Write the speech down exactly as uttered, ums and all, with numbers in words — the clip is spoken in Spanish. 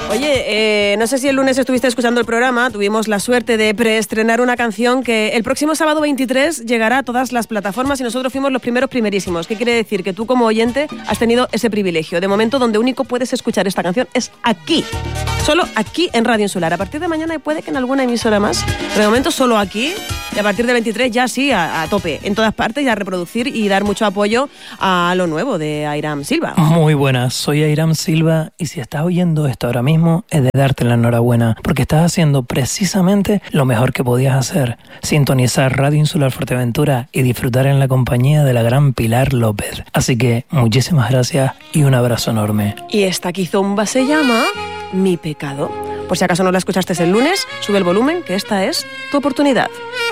Oye, eh, no sé si el lunes estuviste escuchando el programa, tuvimos la suerte de preestrenar una canción que el próximo sábado veintitrés llegará a todas las plataformas y nosotros fuimos los primeros primerísimos. ¿Qué quiere decir? Que tú como oyente has tenido ese privilegio. De momento, donde único puedes escuchar esta canción es aquí. Solo aquí en Radio Insular. A partir de mañana puede que en alguna emisora más, pero de momento solo aquí. Y a partir del veintitrés ya sí, a, a tope, en todas partes, y a reproducir y dar mucho apoyo a lo nuevo de Airam Silva. Muy buenas, soy Airam Silva y si estás oyendo esto ahora mismo es de darte la enhorabuena porque estás haciendo precisamente lo mejor que podías hacer, sintonizar Radio Insular Fuerteventura y disfrutar en la compañía de la gran Pilar López. Así que muchísimas gracias y un abrazo enorme. Y esta quizomba se llama Mi Pecado. Por si acaso no la escuchaste el lunes, sube el volumen, que esta es tu oportunidad.